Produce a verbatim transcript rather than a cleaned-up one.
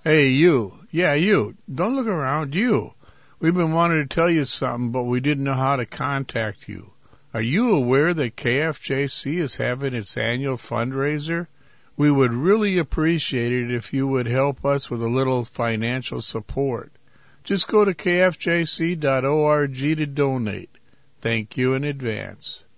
Hey, you. Yeah, you. Don't look around. You. We've been wanting to tell you something, but we didn't know how to contact you. Are you aware that K F J C is having its annual fundraiser? We would really appreciate it if you would help us with a little financial support. Just go to k f j c dot org to donate. Thank you in advance.